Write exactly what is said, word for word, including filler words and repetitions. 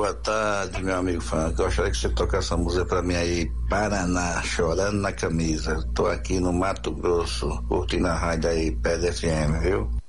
Boa tarde, meu amigo Franco. Eu gostaria que você tocasse essa música pra mim aí, Paraná, Chorando na Camisa. Tô aqui no Mato Grosso, curtindo a rádio aí, P E D F M, viu?